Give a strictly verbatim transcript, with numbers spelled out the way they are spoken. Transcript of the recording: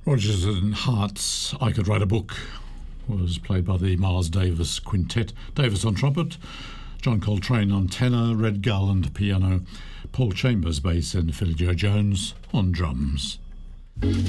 Rodgers and Hart's I Could Write a Book was played by the Miles Davis Quintet. Davis on trumpet, John Coltrane on tenor, Red Garland piano, Paul Chambers bass and Philly Joe Jones on drums.